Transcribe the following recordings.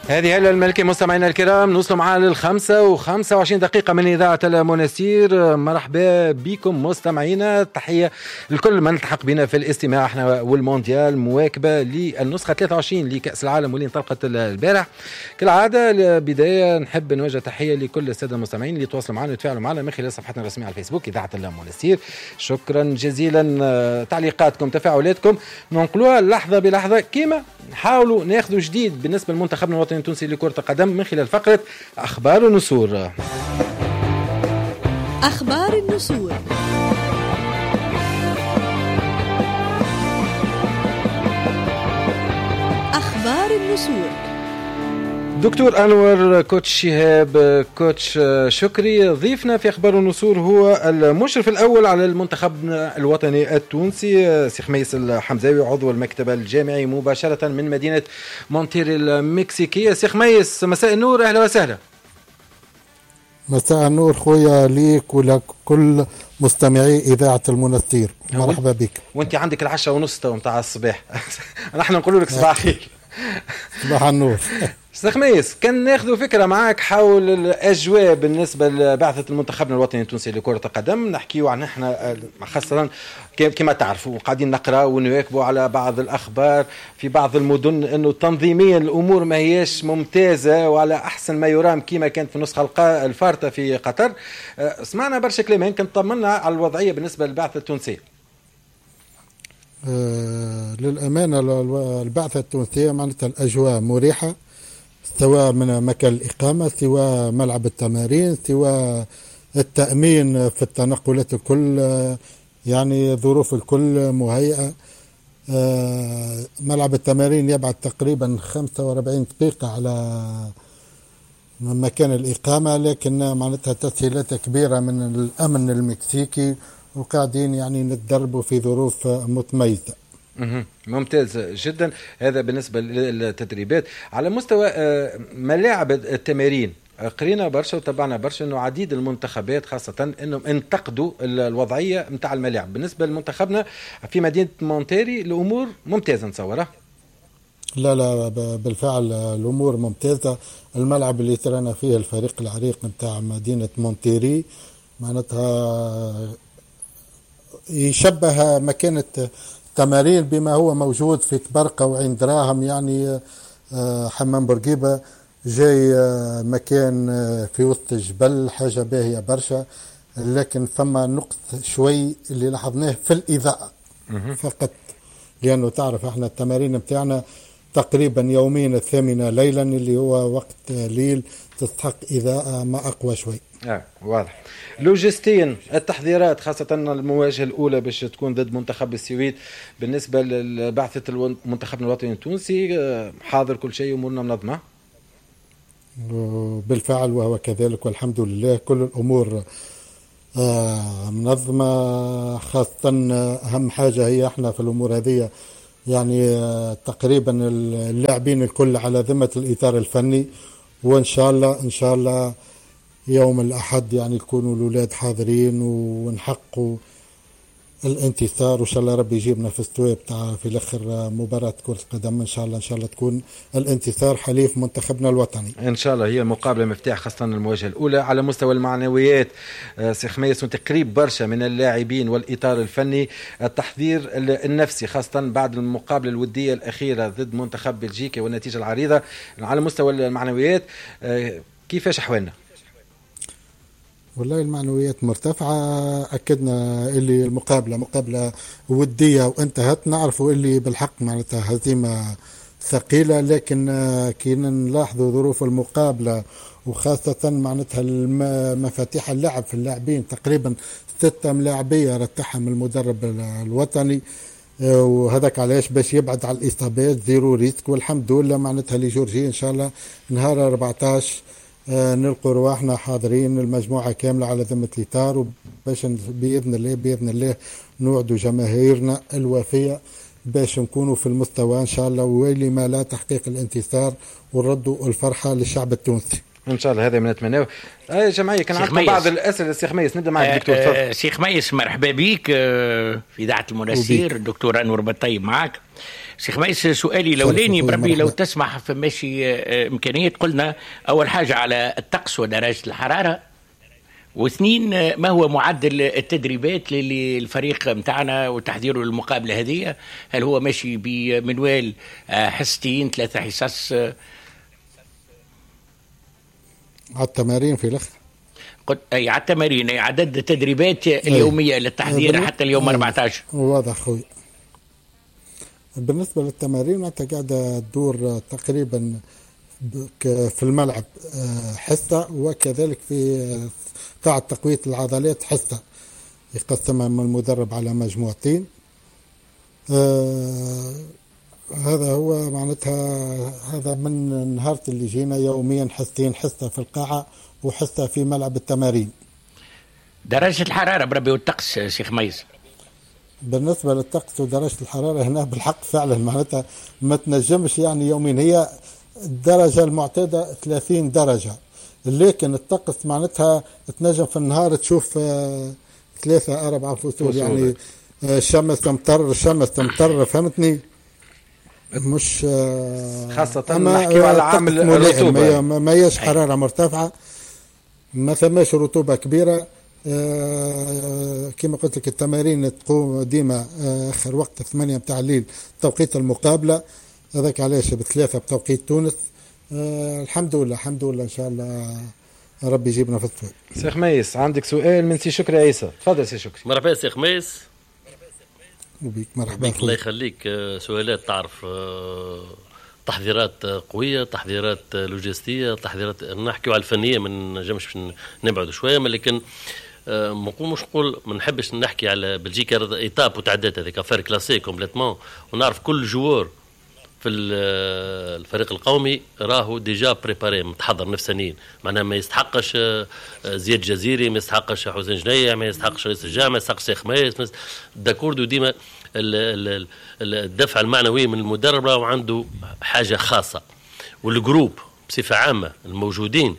هذه هلا الملكي. مستمعينا الكرام، نوصلوا معنا للخمسة و25 دقيقة من إذاعة المنستير. مرحبا بكم مستمعينا، تحية لكل من التحق بنا في الاستماع. احنا والمونديال مواكبة للنسخة 23 لكأس العالم واللي انطلقت البارح. كالعادة البداية نحب نوجه تحية لكل السادة المستمعين اللي تواصلوا معنا ويتفاعلوا معنا من خلال صفحتنا الرسمية على الفيسبوك إذاعة المنستير. شكرا جزيلا، تعليقاتكم تفاعلاتكم ننقلوها لحظة بلحظة، كما نحاولوا ناخذوا جديد بالنسبة للمنتخبنا الوطني التونسي لكرة القدم من خلال فقرة أخبار النسور. أخبار النسور. أخبار النسور. دكتور أنور، كوتش شهاب، كوتش شكري، ضيفنا في أخبار النسور هو المشرف الأول على المنتخب الوطني التونسي سي خميس الحمزاوي، عضو المكتب الجامعي مباشرة من مدينة مونتيري المكسيكية. سي خميس، مساء النور، أهلا وسهلا. مساء النور خويا ليك ولكل مستمعي إذاعة المنستير، مرحبا بك. وانت عندك 10:30 متاع الصباح. نحن نقول لك صباح خير. صباح النور. سي خميس، كان ناخذ فكرة معك حول الأجواء بالنسبة لبعثة المنتخبنا الوطني التونسي لكرة القدم. نحكيو عن احنا خاصة كما تعرفوا قاعدين نقرأ ونواكبوا على بعض الأخبار في بعض المدن أنه تنظيميا الأمور ما هيش ممتازة وعلى أحسن ما يرام كما كانت في النسخة الفارطة في قطر. سمعنا برشا كلام، يمكن طمنا على الوضعية بالنسبة للبعثة التونسية. للأمانة البعثة التونسية معناتها الأجواء مريحة، سواء من مكان الإقامة، سواء ملعب التمارين، سواء التأمين في التنقلات، الكل يعني ظروف الكل مهيئة. ملعب التمارين يبعد تقريبا 45 دقيقة على مكان الإقامة، لكن معناتها تسهيلات كبيرة من الأمن المكسيكي، وقاعدين يعني نتدربوا في ظروف متميزة. ممتاز جدا. هذا بالنسبة للتدريبات. على مستوى ملاعب التمارين، قرينا برشا وتابعنا برشا انه عديد المنتخبات خاصة انهم انتقدوا الوضعية متاع الملاعب. بالنسبة لمنتخبنا في مدينة مونتيري الامور ممتازة نتصورها. لا بالفعل الامور ممتازة. الملعب اللي ترانا فيه الفريق العريق متاع مدينة مونتيري معناتها يشبه مكانة تمارين بما هو موجود في تبرقة وعين دراهم، يعني حمام بورقيبة، جاي مكان في وسط الجبل، حاجة باهية برشا. لكن فما نقص شوي اللي لاحظناه في الإضاءة فقط، لأنه تعرف احنا التمارين متاعنا تقريبا يومين 8 ليلا، اللي هو وقت ليل تستحق إضاءة ما أقوى شوي. واضح. لوجستيا التحضيرات خاصة المواجهة الأولى باش تكون ضد منتخب السويد بالنسبة لبعثة المنتخب الوطني التونسي، حاضر كل شيء أمورنا منظمة؟ بالفعل وهو كذلك، والحمد لله كل الأمور منظمة. خاصة أهم حاجة هي احنا في الأمور هذه يعني تقريبا اللاعبين الكل على ذمة الإطار الفني، وإن شاء الله يوم الأحد يعني يكونوا الأولاد حاضرين ونحققوا الانتصار، وإن شاء الله ربي يجيبنا في الثواب بتاع في الآخر مباراة كرة قدم. إن شاء الله تكون الانتصار حليف منتخبنا الوطني إن شاء الله. هي المقابلة مفتاح خاصة المواجهة الأولى. على مستوى المعنويات سي خميس، وتقريب برشا من اللاعبين والإطار الفني التحضير النفسي خاصة بعد المقابلة الودية الأخيرة ضد منتخب بلجيكا والنتيجة العريضة، على مستوى المعنويات كيفاش أحوالنا؟ والله المعنويات مرتفعة. أكدنا اللي المقابلة مقابلة ودية وانتهت، نعرفوا اللي بالحق معناتها هزيمة ثقيلة، لكن كي نلاحظوا ظروف المقابلة وخاصة معناتها مفاتيح اللعب في اللاعبين، تقريبا 6 ملاعبية رتحهم المدرب الوطني، وهذاك علاش باش يبعد على الإصابات، زيرو ريسك. والحمد لله معناتها لجورجي إن شاء الله نهار 14 نلقوا رواحنا حاضرين المجموعة كاملة على ذمة الإطار، باش بإذن الله نوعدوا جماهيرنا الوفية باش نكونوا في المستوى إن شاء الله، ويلي ما لا تحقيق الانتصار ونردوا الفرحة للشعب التونسي ان شاء الله. هذا من نتمناه. يا جماعه كان عندكم بعض الاسئله. سي خميس نبدا معك دكتور، تفضل. سي خميس مرحبا بك في اذاعه المنستير. الدكتور انور بالطيب معك. سي خميس سؤالي الاولاني بربي لو تسمح فماشي امكانيه، قلنا اول حاجه على الطقس ودرجه الحراره، واثنين ما هو معدل التدريبات للفريق متاعنا وتحضيره للمقابله هذه؟ هل هو ماشي بمنوال حصتين 3 حصص على التمارين في الاخر؟ اي على التمارين، اي عدد التدريبات اليوميه للتحضير حتى اليوم 14. واضح خوي. بالنسبه للتمارين انت قاعده تدور تقريبا في الملعب حصه، وكذلك في قاعة تقوية العضلات حصة يقسمها من المدرب على مجموعتين. هذا هو معناتها، هذا من نهار اللي جينا يوميا حصتين، حصة في القاعة وحصة في ملعب التمارين. درجة الحرارة بربي والطقس سي خميس؟ بالنسبة للطقس ودرجة الحرارة هنا بالحق فعلا معناتها ما تنجمش يعني يومين، هي الدرجة المعتادة 30 درجة، لكن الطقس معناتها تنجم في النهار تشوف 3-4 فصول يعني شمس تمطر فهمتني؟ مش خاصة نحكي على عامل الرطوبة، ما هيش حرارة مرتفعة، ما ثماش رطوبة كبيرة. كما قلت لك التمارين تقوم ديما آخر وقت 8 متاع الليل توقيت المقابلة، هذاك علاش ب3 بتوقيت تونس. الحمد لله ان شاء الله ربي يجيبنا في الطريق. سي خميس عندك سؤال من سي شكري عيسى، تفضل سي شكري. مرحبا سي خميس. وبيك مرحبا. الله يخليك. سؤالات تعرف تحضيرات قوية، تحضيرات لوجستية، تحضيرات نحكيو على الفنية، من نجمش نبعد شوية، لكن مش نقول ما نحبش نحكي على بلجيكا ايتاب وتعدات هذيك فار كلاسي كومبليتمون، ونعرف كل جوار في الفريق القومي راهو ديجا بريباري متحضر نفسانيا، معناها ما يستحقش زياد جزيري، ما يستحقش حسين جنيع، ما يستحقش رئيس الجامعة، ما يستحقش شيخ خميس داكوردو. ديما الدفع المعنوي من المدرب راهو عنده حاجة خاصة، والجروب بصفة عامة الموجودين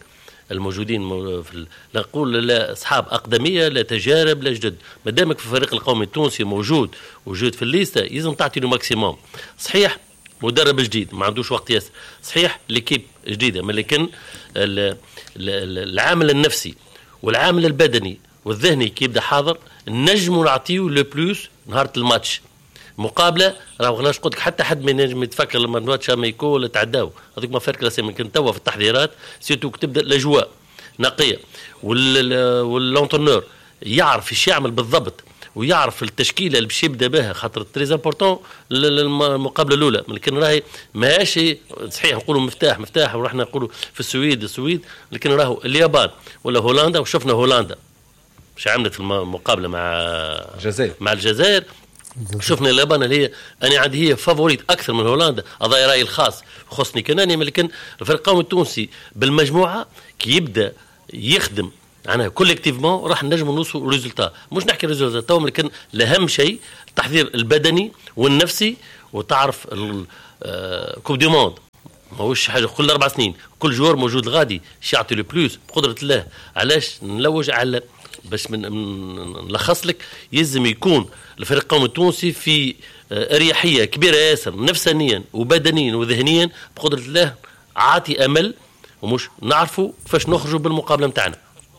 نقول لا اصحاب اقدميه لا تجارب لا جدد. ما دامك في الفريق القومي التونسي موجود في الليسته، لازم تعطي له ماكسيموم. صحيح مدرب جديد ما عندوش وقت ياسر، صحيح ليكيب جديده، لكن العامل النفسي والعامل البدني والذهني كي يبدا حاضر، نجموا نعطيو لو بلوس نهار الماتش مقابله. راه غلاش قلت لك حتى حد ما ينجم يتفكر لما الماتش ما يكون تعداو هذيك ما فرق لازم يمكن توا في التحضيرات سيرتو تبدا الاجواء نقيه، واللونترنور يعرف ايش يعمل بالضبط، ويعرف التشكيله اللي باش يبدا بها، خاطر تريز امبورطون المقابله الاولى. لكن راهي ماشي صحيح نقولوا مفتاح ورحنا نقولوا في السويد، لكن راهو اليابان ولا هولندا، وشفنا هولندا مش عملت في المقابله مع الجزائر. شفنا اليابان اللي هي انا عندي هي فافوريت اكثر من هولندا، هذا رايي الخاص خصني كناني. لكن الفريق القومي التونسي بالمجموعه كي يبدا يخدم أنا كولكتيفمون راح نجم نوصل ريزلتا، مش نحكي ريزلتا، لكن الأهم شيء التحضير البدني والنفسي. وتعرف كوب دي موند ماهوش حاجة كل 4 سنين، كل جوار موجود غادي يعطي لو بلوس بقدرة الله. علاش نلوج على باش نلخص لك، يلزم يكون الفريق القومي التونسي في اريحية كبيرة ياسر نفسانيا وبدنيا وذهنيا بقدرة الله، عاطي أمل ومش نعرفوا كيفاش نخرجوا بالمقابلة متاعنا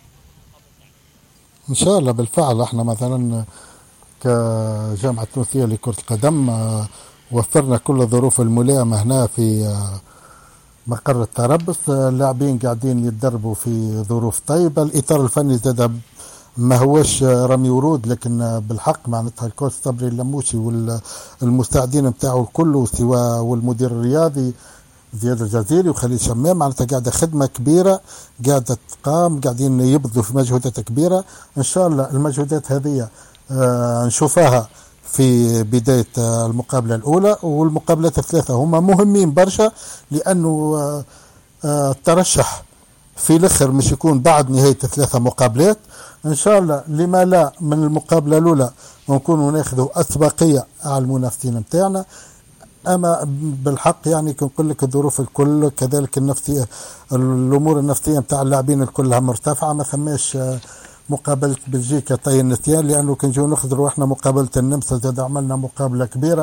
ان شاء الله. بالفعل احنا مثلا كجامعة تونسية لكرة القدم وفرنا كل الظروف الملائمة هنا في مقر التربص، اللاعبين قاعدين يتدربوا في ظروف طيبة، الاطار الفني زاد ما هوش رمي ورود، لكن بالحق معناتها الكوتش صبري اللموشي والمساعدين نتاعو الكل سواء والمدير الرياضي زياد الجزيري وخليل شمام، معناتها قاعدة خدمة كبيرة قاعدة تقام، قاعدين يبذلوا في مجهودات كبيرة. إن شاء الله المجهودات هذه نشوفها في بداية المقابلة الأولى، والمقابلات الثلاثة هما مهمين برشا، لأنه الترشح في الأخر مش يكون بعد نهاية 3 مقابلات. إن شاء الله لما لا من المقابلة الأولى ونكونوا ناخذوا أسبقية على المنافسين متاعنا. أما بالحق يعني كنقول لك الظروف الكل كذلك النفسية، الأمور النفسية متاع اللاعبين الكلها مرتفعة، ما ثماش مقابلة بلجيكا طي النسيان، لأنه كنجو نخذ روحنا مقابلة النمسا زاد عملنا مقابلة كبيرة،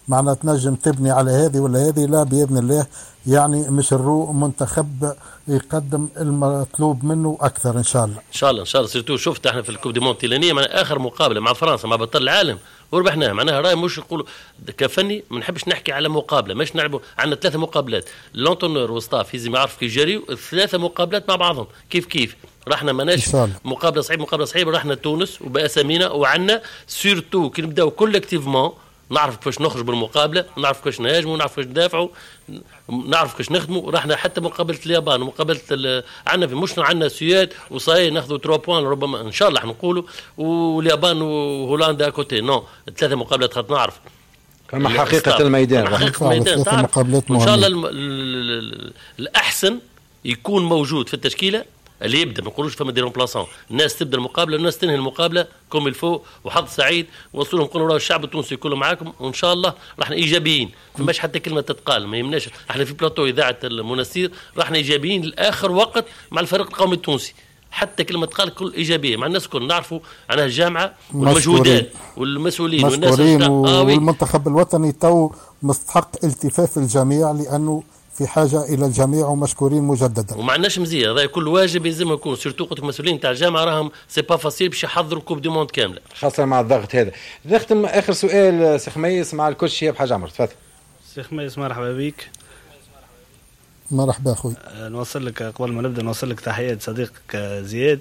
معناها تنجم تبني على هذه ولا هذه، لا بإذن الله يعني مش الرو منتخب يقدم المطلوب منه أكثر إن شاء الله. إن شاء الله سيرتو شفت احنا في الكوب دي مونتيلانية مع آخر مقابلة مع فرنسا مع بطل العالم وربحناها، معناها راي مش نقولوا كفني ما نحبش نحكي على مقابلة، مش نلعبوا عندنا 3 مقابلات، لونتونور وستاف لازم يعرف كي يجريوا 3 مقابلات مع بعضهم كيف رحنا ماناش مقابله صعيبه رحنا تونس وباسامينا وعندنا سورتو كي نبداو كولكتيفمون نعرف كيفاش نخرج بالمقابله، نعرف كيفاش نهاجموا، نعرف كيفاش ندافعوا، نعرف كيفاش نخدموا. رحنا حتى مقابله اليابان ومقابله عندنا في مش عندنا السويد وصاي ناخذوا 3 بوان ربما ان شاء الله حنقولوا، واليابان وهولندا كوتي نو 3 مقابلات خاطر نعرف كما حقيقه الميدان مقابلات ان شاء الله الاحسن يكون موجود في التشكيله اللي يبدا، ما نقولوش فما دي رومبلاسون، الناس تبدا المقابله والناس تنهي المقابله كوم الفو، وحظ سعيد وصلوا نقولوا راه الشعب التونسي كله معاكم، وان شاء الله راح ايجابيين، فماش حتى كلمه تتقال ما يهمناش. احنا في بلاطو اذاعه المنستير راحنا ايجابيين لاخر وقت مع الفريق القومي التونسي، حتى كلمه تقال كل ايجابيه مع الناس كل نعرفوا عنها الجامعه والمجهودات والمسؤولين والناس والمنتخب الوطني تو مستحق التفاف الجميع لانه في حاجه الى الجميع ومشكورين مجددا. وما عندناش مزيه هذا كل واجب لازم يكون سيرتو قلت المسؤولين تاع الجامعه راهم سي با فاسيل باش يحضروا كوب دي موند كامله خاصه مع الضغط هذا. نختم اخر سؤال سي خميس مع الكوتش شهاب حاج عمر، تفضل. سي خميس مرحبا بك. مرحبا اخوي. نوصل لك قبل ما نبدا نوصل لك تحيات صديقك زياد.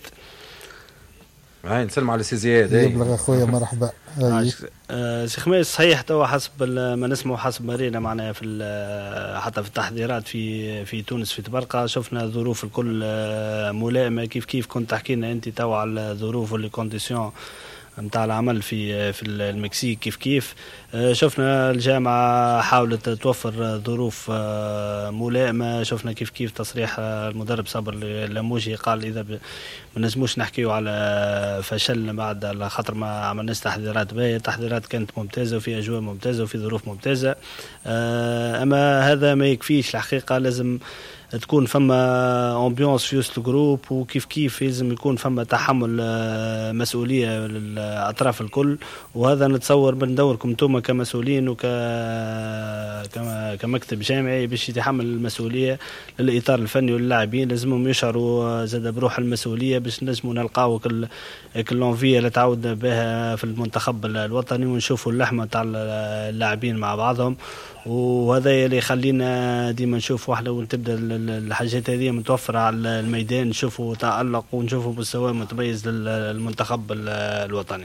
نسلم على سي زياد. يبلغ اخويا مرحبا. سي خميس صحيح توا حسب ما نسمع وحسب ما رينا معناها في حتى في التحضيرات في تونس في تبرقه شفنا ظروف الكل ملائمه كيف كنت تحكي لنا انت توا على الظروف واللي كونديسيون نتاع العمل في المكسيك كيف شفنا الجامعة حاولت توفر ظروف ملائمة. شفنا كيف تصريح المدرب صابر اللاموجي قال إذا ما نجموش نحكيو على فشل بعد خاطر ما عملناش تحضيرات باهية. التحضيرات كانت ممتازة وفي أجواء ممتازة وفي ظروف ممتازة، أما هذا ما يكفيش الحقيقة. لازم تكون فما امبيونس في وسط الجروب وكيف لازم يكون فما تحمل مسؤوليه للاطراف الكل، وهذا نتصور من دوركم انتم كمسؤولين كمكتب جامعي باش يتحمل المسؤوليه للاطار الفني واللاعبين. لازمهم يشعروا زاد بروح المسؤوليه باش نجموا نلقاو كلونفيه اللي تعودنا بها في المنتخب الوطني ونشوفوا اللحمه تاع اللاعبين مع بعضهم. وهذا اللي يخلينا ديما نشوف واحدة ونتبدا الحاجات هذه متوفرة على الميدان، نشوفوا تألق ونشوفوا مستوى متميز للمنتخب الوطني.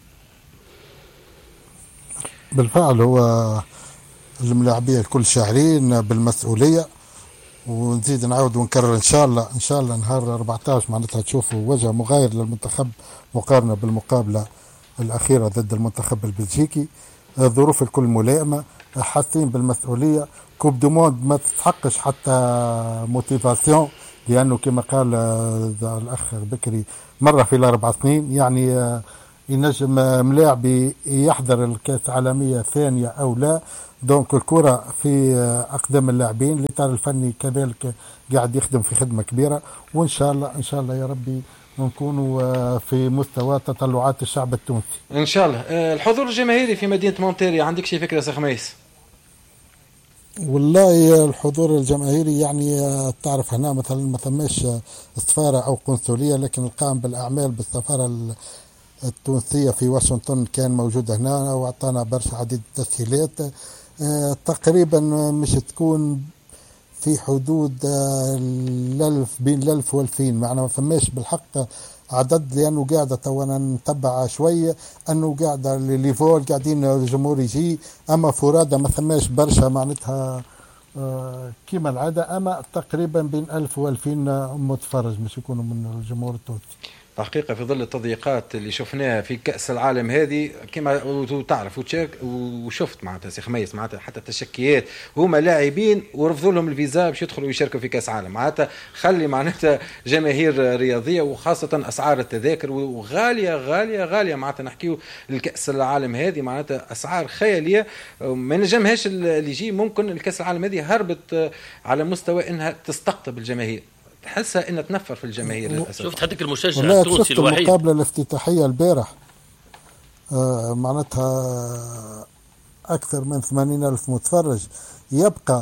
بالفعل هو الملاعبية الكل شاعرين بالمسؤولية، ونزيد نعود ونكرر إن شاء الله نهار 14 معناتها تشوفوا وجه مغاير للمنتخب مقارنة بالمقابلة الأخيرة ضد المنتخب البلجيكي. الظروف الكل ملائمة، حاسين بالمسؤولية. كوب دو موند ما تستحقش حتى موتيفاسيون، لأنه كما قال الأخ بكري مرة في 4 سنين، يعني ينجم ملاعب يحضر الكاس العالمية ثانية أو لا. دونك الكرة في أقدام اللاعبين، الإطار الفني كذلك قاعد يخدم في خدمة كبيرة، وإن شاء الله يا ربي ونكونوا في مستوى تطلعات الشعب التونسي ان شاء الله. الحضور الجماهيري في مدينه مونتيري عندك شي فكره سي خميس؟ والله الحضور الجماهيري يعني تعرف هنا مثلا ما ثماش سفاره او قنصليه، لكن القائم بالاعمال بالسفاره التونسيه في واشنطن كان موجود هنا واعطانا برشا عديد التسهيلات. تقريبا مش تكون في حدود 1000 بين 1000 و2000، معنا ما فماش بالحق عدد، لانه قاعده تونا نتبع شويه انه قاعده ليفول قاعدين الجمهور يجي، اما فرادى ما فماش برشا معناتها كيما العاده، اما تقريبا بين 1000 و2000 متفرج مش يكونوا من الجمهور التونسي. حقيقة في ظل التضييقات اللي شفناها في كأس العالم هذه كما تعرف وشفت معناتها سي خميس معناتها حتى التشكيات هما لاعبين ورفضوا لهم الفيزا باش يدخلوا يشاركوا في كأس العالم، معناتها خلي معناتها جماهير رياضية وخاصة أسعار التذاكر وغالية غالية غالية، معناتها نحكيو الكأس العالم هذه معناتها أسعار خيالية ما نجمهاش اللي يجي. ممكن الكأس العالم هذه هربت على مستوى إنها تستقطب الجماهير، تحسها إنها تنفر في الجماهير للأسف. شفت حتى المشجع التونسي الوحيد المقابلة الافتتاحية البارح معناتها أكثر من 80,000 متفرج يبقى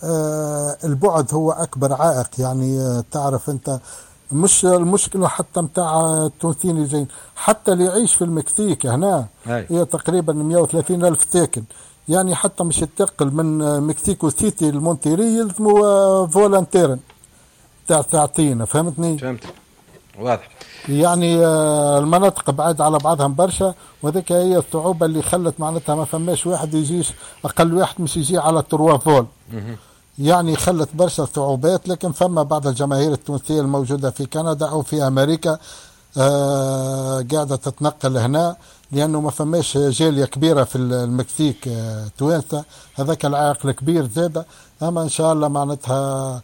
البعد هو أكبر عائق. يعني تعرف أنت مش المشكلة حتى متاع التونسيين اللي جايين، حتى اللي يعيش في المكسيك هنا هي تقريبا 130,000 ساكن، يعني حتى مش تنتقل من مكسيكو سيتي المونتيري يلزموا فولنتيرن تاع ساعتين. فهمتني؟ فهمت واضح. يعني المناطق بعيد على بعضها برشا، وذيك هي الصعوبة اللي خلت معناتها ما فماش واحد يجيش، أقل واحد مش يجي على 3 فول، يعني خلت برشا صعوبات. لكن فما بعض الجماهير التونسية الموجودة في كندا أو في أمريكا قاعدة تتنقل هنا، لأنه ما فماش جالية كبيرة في المكسيك توانسة، هذاك العائق الكبير زادة. أما إن شاء الله معناتها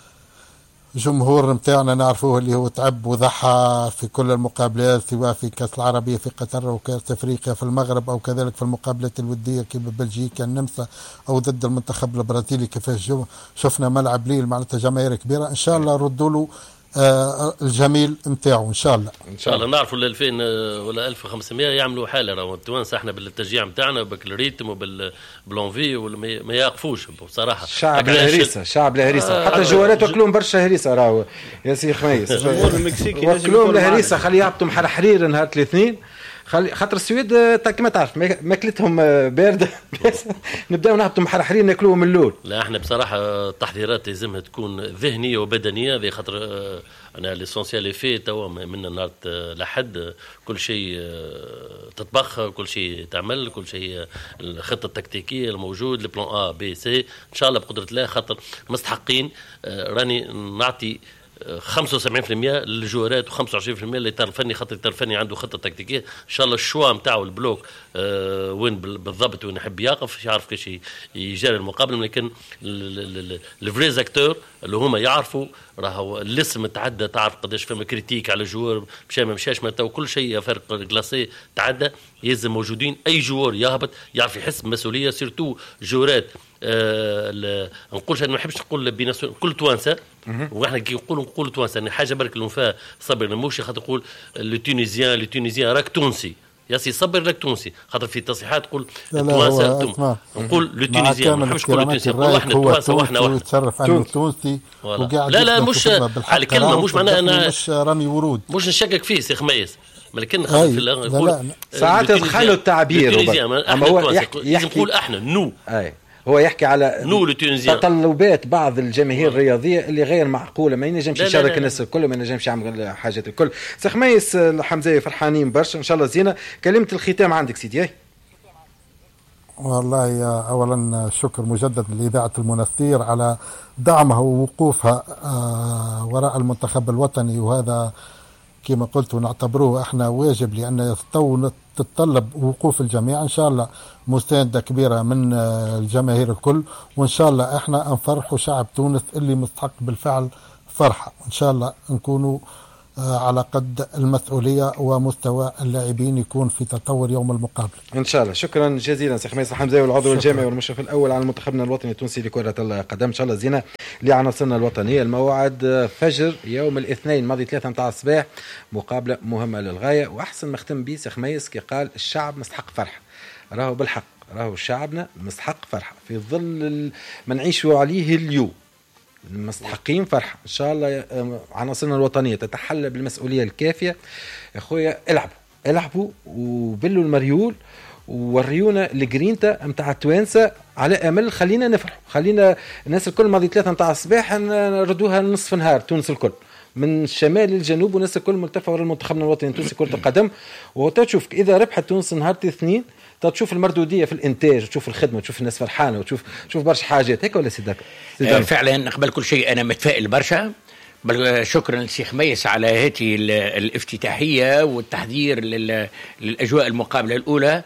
جمهور متاعنا نعرفوه اللي هو تعب وضحى في كل المقابلات، سواء في كأس العربية في قطر أو كأس أفريقيا في المغرب، أو كذلك في المقابلات الودية كيف بلجيكا النمسا أو ضد المنتخب البرازيلي. كيفاش شفنا ملعب ليل معناتها جماهير كبيرة. إن شاء الله ردوا له الجميل متاعه إن شاء الله. إن شاء الله نعرفوا 2000 ولا 1500 يعملوا حالة. راهو التوانسة احنا بالتشجيع متاعنا وبالريتم وبالانفي ما يقفوش بصراحة. شعب الهريسة، شعب الهريسة، حتى الجوالات وكلهم برشا هريسة. راهو يا سي خميس وكلهم الهريسة. خلي يهبطوا محرحرير نهار الاثنين، خاطر السويد كما تعرف ماكلتهم باردة. نبداو نهبطوا محرحرين ناكلوهم من اللول. لا احنا بصراحة التحضيرات لازمها تكون ذهنية وبدنية، ذي خاطر انا ليسونسيال في توا من النهار لحد كل شيء تطبخ، كل شيء تعمل، كل شيء الخطة التكتيكية الموجود، البلان A B C ان شاء الله بقدرة الله. خاطر مستحقين. راني نعطي 75% للجوارات و25% للإطار الفني، خاطر الإطار الفني عنده خطة تكتيكية. إن شاء الله الشوا متاعه البلوك وين بالضبط وين يحب يقف، يعرف كيش يجري المقابل. لكن الفريز اكتور اللي هما يعرفوا راهو الاسم تعدى، تعرف قداش فما كريتيك على الجوار مشى ما مشاش، ما تو كل شيء فرق كلاسي تعدى، يلزم موجودين. أي جوار يهبط يعرف يحس بمسؤولية، سيرتو جورات نقولش انا ما نحبش نقول بنفسه كل توانسه، واحنا كي نقول توانسه يعني حاجه برك لهم فيها صبر. مش خاطر نقول لو راك تونسي ياسي صبر لك تونسي، خاطر في تصريحات تقول توانسه نقول لو تونيزيان، ما نحبش نقول تونسي، نقول احنا توانسه واحنا يتصرف عنه تونسي وقاعد. لا مش على كلمه، مش معناها انا مش رامي ورود، مش نشكك فيه سي خميس، لكن في ساعات يدخلوا التعبير. اما هو يحكي نقول احنا نو هو يحكي على تطلبات بعض الجماهير الرياضيه اللي غير معقوله، ما ينجمش يشارك الناس الكل، ما ينجمش يعمل حاجات الكل. سي خميس الحمزاوي فرحانين برشا ان شاء الله. زينه كلمه الختام عندك سيدي. والله اولا شكر مجدد لاذاعه المنستير على دعمها ووقوفها وراء المنتخب الوطني، وهذا كما قلت نعتبروه احنا واجب، لان تتطلب وقوف الجميع. ان شاء الله مساندة كبيرة من الجماهير الكل، وان شاء الله احنا نفرحوا شعب تونس اللي مستحق بالفعل فرحة. ان شاء الله نكونوا على قد المسؤولية ومستوى اللاعبين يكون في تطور يوم المقابلة ان شاء الله. شكرا جزيلا سي خميس الحمزاوي العضو الجامعي والمشرف الاول على منتخبنا الوطني التونسي لكرة القدم. ان شاء الله زينة لعناصرنا الوطنية. الموعد فجر يوم الاثنين ماضي 3 متاع الصباح، مقابلة مهمة للغاية. واحسن ما ختم بيه سي خميس كي قال الشعب مستحق فرحة. راهو بالحق، راهو شعبنا مستحق فرحة في ظل ما نعيشوا عليه اليوم، مستحقين فرحة. إن شاء الله عناصرنا الوطنية تتحلى بالمسؤولية الكافية. يا أخويا العبوا وبلوا المريول ووريونا الجرينتا متاع التوانسة على أمل. خلينا نفرح، خلينا الناس الكل ماضي 3 متاع الصباح نردوها نصف نهار. تونس الكل من الشمال للجنوب والناس الكل ملتفة وراء المنتخبنا الوطني التونسي كرة القدم. وتشوف إذا ربحت تونس نهار الاثنين تشوف المردودية في الإنتاج، تشوف الخدمة، تشوف الناس فرحانة، وتشوف برشا حاجات هيك ولا سيدك؟ فعلا قبل كل شيء أنا متفائل برشا. شكرا لسي خميس على هذه الافتتاحية والتحضير للأجواء المقابلة الأولى.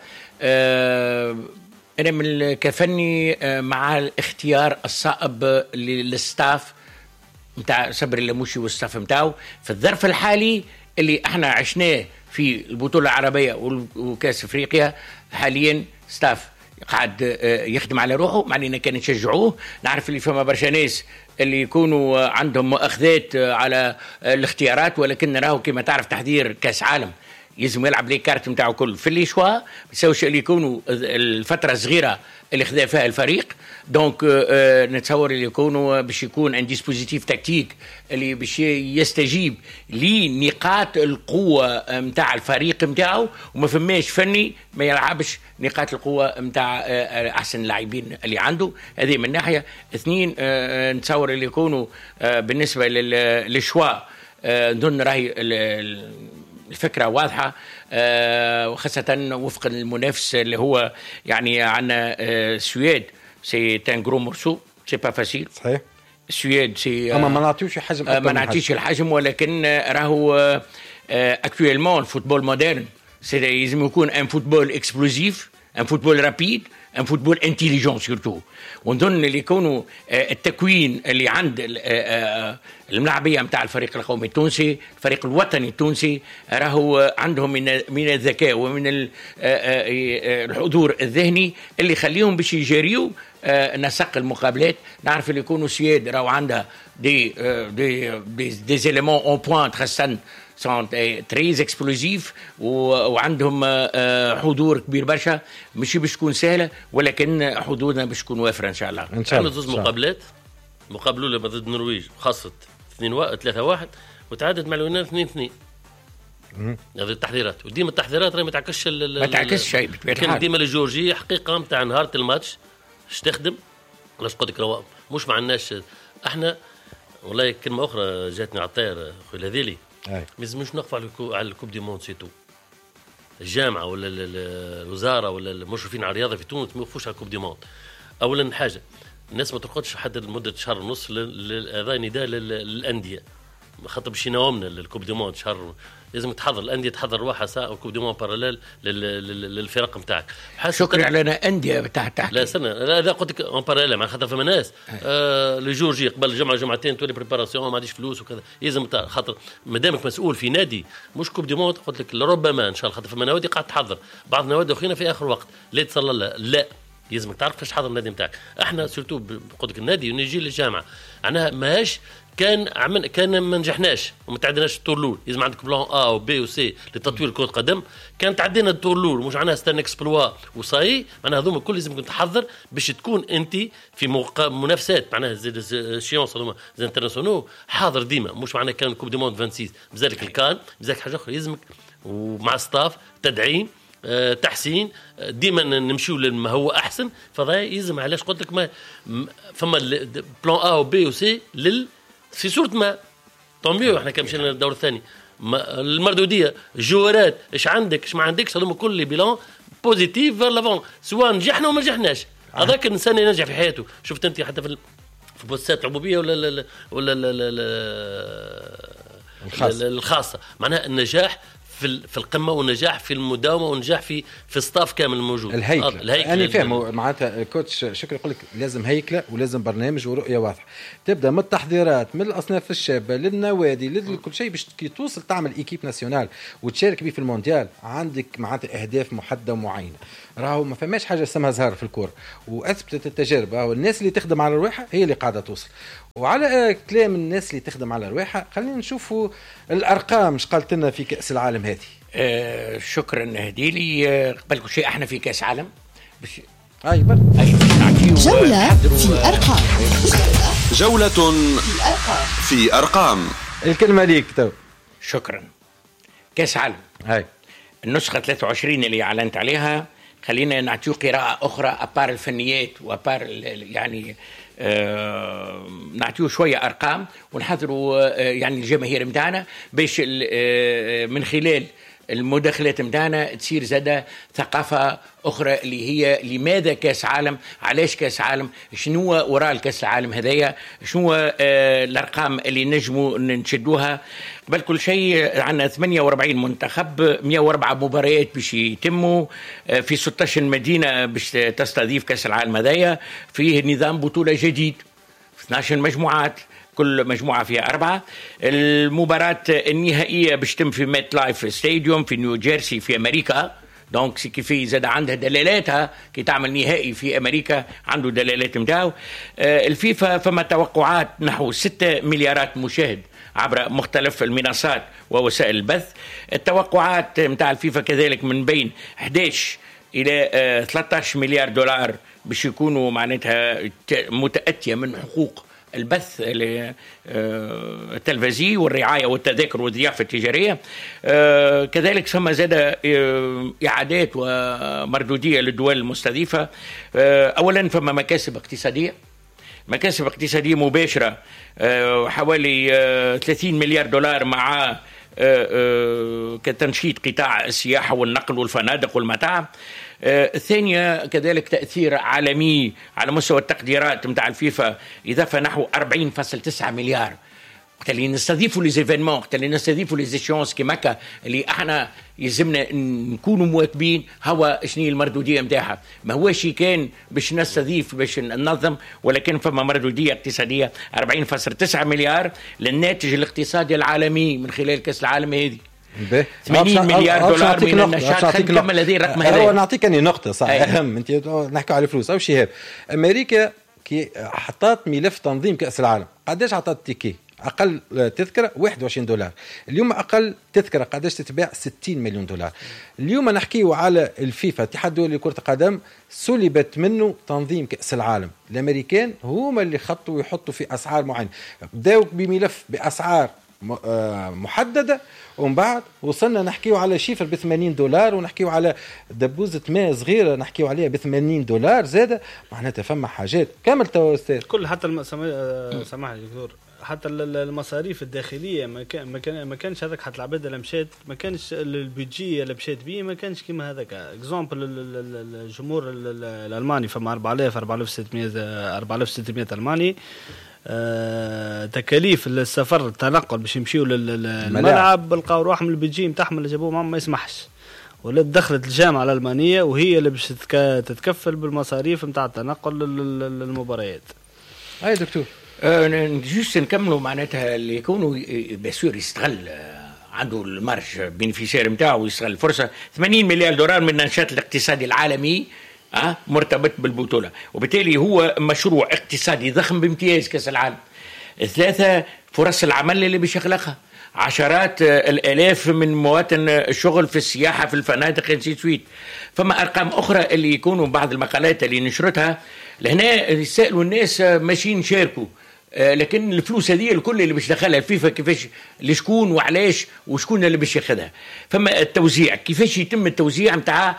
أنا من كفني مع الاختيار الصائب للستاف متاع صبري اللموشي والستاف متاعه في الظرف الحالي اللي احنا عشناه في البطولة العربية وكاس افريقيا. حاليا ستاف قاعد يخدم على روحه، معنينا كان نشجعوه. نعرف اللي فما برشا ناس اللي يكونوا عندهم مؤاخذات على الاختيارات، ولكن نراه كما تعرف تحضير كاس عالم يلزم يلعب لي كارت نتاعو كل في اللي شوا يساويش اللي يكونوا الفتره الصغيره اللي خذا فيها الفريق. دونك نتصور اللي يكونوا باش يكون ان ديسبوزيتيف تكتيك اللي باش يستجيب لنقاط القوه نتاع الفريق نتاعو، وما فماش فني ما يلعبش نقاط القوه نتاع احسن اللاعبين اللي عنده. هذه من ناحيه. اثنين نتصور اللي يكونوا بالنسبه للشوا نظن راهي الفكره واضحه، وخاصه وفق المنافس اللي هو يعني عندنا السويد سي تان غرو مورسو سي با فاسيل. صحيح. السويد سي اما ما نعطيوش الحجم، ما نعطيش الحجم، ولكن راهو اكtuellement الفوتبول مودرن سي لازم يكون ان فوتبول اكسبلوزيف، ان فوتبول رابيد، ان فوتبول انتيليجون سورتو. ونظن اللي يكونوا التكوين اللي عند الملاعبيه نتاع الفريق القومي التونسي، الفريق الوطني التونسي، راهو عندهم من الذكاء ومن الحضور الذهني اللي يخليهم باش يجريوا نسق المقابلات. نعرف اللي يكونوا السويد راهو عندها دي زيليمون اون بوينت خاصه تريز اكسبلوزيف، وعندهم حضور كبير برشا، مش باش تكون سهله، ولكن حضورنا باش تكون وافره ان شاء الله. ان شاء الله. زوج مقابلات، مقابله لما ضد النرويج خاصت 3-1 وتعادلت مع اليونان 2-2. هذه التحضيرات، وديما التحضيرات راهي ما تعكسش ما تعكسش شيء بطبيعه الحال. كان ديما الجورجيه حقيقه نتاع نهار الماتش اش تخدم. علاش قلت لك مش ما عندناش احنا، والله كلمه اخرى جاتني على الطير خويا الهذيلي، ما لازمش نقفوا على الكوب دي موند سيتو. الجامعه ولا الوزاره ولا المشرفين على الرياضه في تونس ما يوقفوش على الكوب دي موند. اولا حاجه الناس ما ترقدش حتى لمده شهر ونص، هذا نداء للانديه خاطر باش يناومنا الكوب دي موند شهر. لازم تحضر الانديه، تحضر رواحها ساعه والكوب دي موند باراليل للفرق نتاعك. شكرا علينا انديه تحت. لا سنه لا قلت لك اون باراليل، مع خاطر فما ناس لجورجي قبل جمعه جمعتين تولي بريباراسيون ما عنديش فلوس وكذا. لازم خاطر مادامك مسؤول في نادي مش كوب دي موند، قلت لك لربما ان شاء الله خاطر فما نوادي قاعد تحضر، بعض النوادي اخرين في اخر وقت لا تصلى لا لازمك تعرف كيفاش تحضر النادي نتاعك. احنا سورتو قلت لك النادي نجي للجامعه انا ماهاش كان ما نجحناش وما تعديناش الطور الاول، لازم عندك بلان ا وبي وسي لتطوير كره القدم. كان تعدينا الطور الاول مش معناها ستان اكسبلوا وصاي، معناها هذوما الكل لازم تحضر باش تكون انت في منافسات معناها زي شيونس زي انترناسيونال حاضر ديما. مش معناها كان كوب دي موند 26 بذلك الكان بذلك حاجه اخرى لازمك، ومع ستاف تدعيم تحسين ديما نمشيو لما هو احسن. فضاي يلزم علاش قلت لك ما فما بلان ا وبي وسي في صورة ما طوميو. احنا كان مشينا للدور الثاني المردوديه جوارات ايش عندك ايش ما عندكش، هذوما كل بيلان بوزيتيف فير لافون، سواء نجحنا وما نجحناش. هذاك الانسان ينجح في حياته. شفت انت حتى في البوستات العموميه ولا الخاصه، معناها النجاح في القمه، والنجاح في المداومه، والنجاح في الستاف كامل الموجود. الهيكل انا فاهمه معناتها كوتش شكرا يقول لك لازم هيكله ولازم برنامج ورؤيه واضحه، تبدا من التحضيرات من الاصناف الشابه للنوادي لكل شيء باش كي توصل تعمل ايكيب ناسيونال وتشارك به في المونديال. عندك معناتها اهداف محدده ومعينه. راهو ما فماش حاجه اسمها زهر في الكوره، واثبتت التجارب. راهو الناس اللي تخدم على رواحها هي اللي قاعده توصل. وعلى كلام الناس اللي تخدم على رواحها خلينا نشوفوا الارقام ايش قالت لنا في كاس العالم هذه. شكرا هديلي. قبل كل شيء احنا في كاس عالم جولة في أرقام. جولة في أرقام. الكلمة ليك تو. شكرا. كاس عالم النسخة 23 اللي أعلنت عليها، خلينا نعطيه قراءة أخرى أبار الفنيات وأبار يعني نعطيه شوية أرقام ونحضروا يعني الجماهير متاعنا باش من خلال المداخلات متاعنا تصير زادة ثقافة أخرى اللي هي لماذا كاس عالم، علاش كاس عالم، شنو وراء الكاس العالم هذايا، شنو الأرقام اللي نجموا نشدوها. قبل كل شيء عندنا 48 منتخب، 104 مباريات باش يتموا في 16 مدينة باش تستضيف كاس العالم هذايا. فيه نظام بطولة جديد 12 مجموعات، كل مجموعة فيها 4. المباراة النهائية باش تم في ميت لايف ستاديوم في نيو جيرسي في أمريكا. دونك كيف زاد عندها دلالاتها كي تعمل نهائي في أمريكا عنده دلالات متاعه. الفيفا فما توقعات نحو 6 مليارات مشاهد عبر مختلف المنصات ووسائل البث. التوقعات متاع الفيفا كذلك من بين 11 إلى 13 مليار دولار باش يكونوا معناتها متأتية من حقوق البث التلفزي والرعاية والتذاكر والضيافة التجارية. كذلك ثم زاد إعادات ومردودية للدول المستضيفة. أولا فما مكاسب اقتصادية مباشرة حوالي 30 مليار دولار مع كتنشيط قطاع السياحة والنقل والفنادق والمطاعم. الثانية كذلك تأثير عالمي على مستوى التقديرات متاع الفيفا إضافة نحو 40.9 مليار. وقت اللي نستضيفوا لي زيفينمون، وقت اللي نستضيفوا لي زيشونس كيما اللي احنا يلزمنا نكونوا مواكبين هو شنو المردودية متاعها. ما هوش كان باش نستضيف باش ننظم، ولكن فما مردودية اقتصادية 40.9 مليار للناتج الاقتصادي العالمي من خلال كأس العالم هذه. 80 مليار دولار من النشاط. خلينا نكمل هذه الرقم هذا. هو نعطيك اني نقطه صح اهم. انت نحكي على الفلوس او شهاب. امريكا كي حطت ملف تنظيم كاس العالم قداش عطات تيكي؟ اقل تذكره 21 دولار. اليوم اقل تذكره قداش تتباع؟ 60 مليون دولار. اليوم نحكيو على الفيفا اتحاد الدولي لكره القدم سلبت منه تنظيم كاس العالم. الامريكان هما اللي خطوا يحطوا في اسعار معينه، بداوا بملف باسعار محددة، ومن بعد وصلنا نحكيو على شيفر ب80 دولار، ونحكيو على دبوزة ماء صغيرة نحكيو عليها ب80 دولار زادة. معناتها فما حاجات كامل تو أستاذ كل حتى سامحني دكتور، حتى المصاريف الداخليه ما كانش هذاك. حتى العباد اللي مشات ما كانش البيجي اللي مشات بيه ما كانش كيما هذاك. اكزامبل الجمهور الالماني فما 4600 الماني. تكاليف السفر التنقل باش يمشيوا للملعب لقاو روحهم البيجي نتاعهم اللي جابوه ما يسمحش، ولا دخلت الجامعه الالمانيه وهي اللي باش تتكفل بالمصاريف نتاع التنقل للمباريات. اي دكتور جوست نكملوا معناتها اللي يكونوا بسيور يستغل عنده المارج بينفيسير نتاعو ويستغل الفرصه. 80 مليار دولار من النشاط الاقتصادي العالمي مرتبط بالبطوله، وبالتالي هو مشروع اقتصادي ضخم بامتياز كاس العالم. 3 فرص العمل اللي باش يخلقها، عشرات الالاف من مواطن الشغل في السياحه في الفنادق سويت. فما ارقام اخرى اللي يكونوا بعض المقالات اللي نشرتها لهنا يسالوا الناس ماشيين يشاركوا، لكن الفلوس هذه الكل اللي باش دخلها الفيفا كيفاش لشكون وعلاش وشكون اللي باش ياخذها. فما التوزيع كيفاش يتم التوزيع نتاع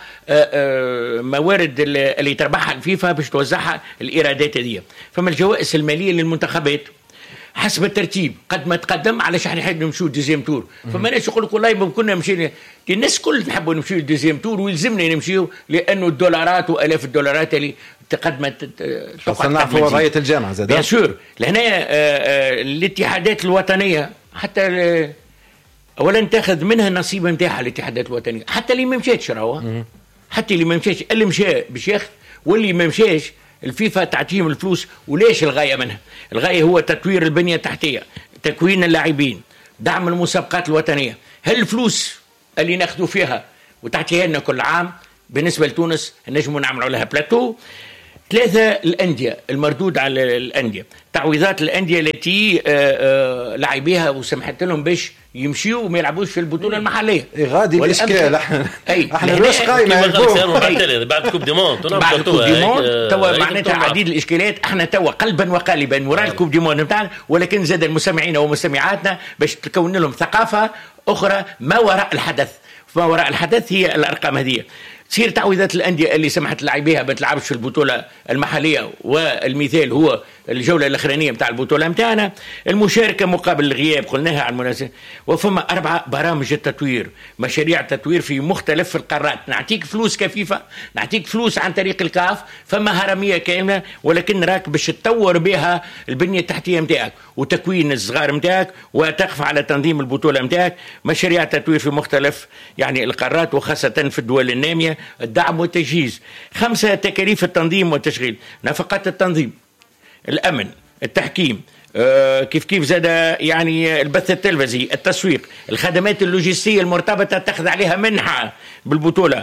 موارد اللي تربحها الفيفا باش توزعها الايرادات هذه. فما الجوائز الماليه للمنتخبات حسب الترتيب قد ما تقدم على شحن حد نمشيو ديزيام تور. فما ناس يقول لك والله كنا مشينا، الناس كل نحبوا نمشيو ديزيام تور ويلزمنا نمشيو لانه الدولارات والاف الدولارات اللي تقدمت خاصة في وضعية الجامعة زاد. بيان سور لهنا الاتحادات الوطنية حتى اولا تاخذ منها نصيب نتاعها الاتحادات الوطنية، حتى اللي ما مشاتش راهو، حتى اللي ما مشاتش اللي مشى باش ياخذ، واللي ما مشاش الفيفا تعطيهم الفلوس. وليش الغاية منها؟ الغاية هو تطوير البنية التحتية، تكوين اللاعبين، دعم المسابقات الوطنية. هل الفلوس اللي ناخذوا فيها وتعطيها لنا كل عام بالنسبة لتونس نجموا نعملوا لها بلاتو. 3 الأندية، المردود على الأندية، تعويضات الأندية التي لاعبيها وسمحت لهم باش يمشيوا وما يلعبوش في البطولة المحلية. غادي الإشكال احنا مش قايمة بعد كوب دي موند توا معناتها عديد الإشكالات. احنا توا قلبا وقالبا وراء الكوب دي موند نتاعنا، ولكن زاد المستمعين ومستمعاتنا باش تكون لهم ثقافة أخرى ما وراء الحدث. ما وراء الحدث هي الأرقام هذه. تصير تعويضات الأندية اللي سمحت لاعبيها ما تلعبش في البطولة المحلية، والمثال هو الجولة الأخرانية متاع البطولة متاعنا. المشاركة مقابل الغياب قلناها على المناسبة. وفما 4 برامج التطوير، مشاريع تطوير في مختلف القارات. نعطيك فلوس كفيفة، نعطيك فلوس عن طريق الكاف، فما هرمية كاملة، ولكن راك باش تطور بها البنية التحتية متاعك وتكوين الصغار متاعك وتقف على تنظيم البطولة متاعك. مشاريع تطوير في مختلف يعني القارات وخاصة في الدول النامية، الدعم والتجهيز. 5 تكاليف التنظيم والتشغيل، نفقات التنظيم، الأمن، التحكيم، كيف زاد يعني البث التلفزي، التسويق، الخدمات اللوجستية المرتبطة تأخذ عليها منحة بالبطولة.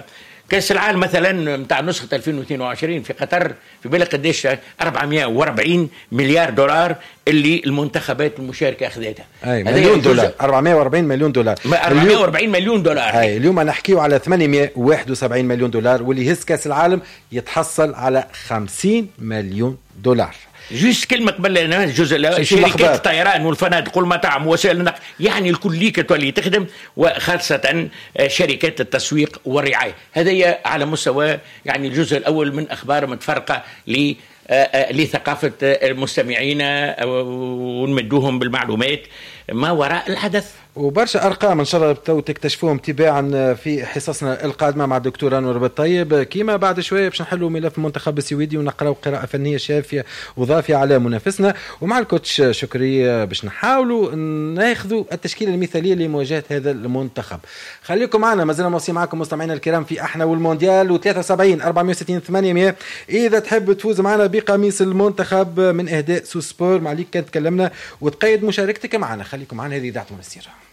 كاس العالم مثلا نتاع نسخه 2022 في قطر، في بالك قديش 440 مليار دولار اللي المنتخبات المشاركه اخذتها. اي مليون دولار، 440 مليون دولار، 440 مليون دولار. اي اليوم نحكيو على 871 مليون دولار، واللي يهز كاس العالم يتحصل على 50 مليون دولار. جوست كلمة قبل الجزء شركات الطيران والفنادق والمطاعم ووسائل النقل، يعني الكل ليك تولي تخدم، وخاصة شركات التسويق والرعاية. هذا على مستوى يعني الجزء الأول من أخبار متفرقة لثقافة المستمعين ونمدوهم بالمعلومات ما وراء الحدث. وبرشا ارقام ان شاء الله تكتشفوهم تباعا في حصصنا القادمه مع الدكتور انور بالطيب. كيما بعد شويه باش نحلوا ملف المنتخب السويدي ونقراو قراءه فنيه شافيه وضافيه على منافسنا، ومع الكوتش شكري باش نحاولوا ناخذوا التشكيله المثاليه لمواجهه هذا المنتخب. خليكم معنا، مازلنا موصلين معكم مستمعينا الكرام في احنا والمونديال، و73 460 800 اذا تحب تفوز معنا بقميص المنتخب من اهداء سوسبور. معليك كان تكلمنا وتقيد مشاركتك معنا. خليكم معنا، هذه اذاعه منستير.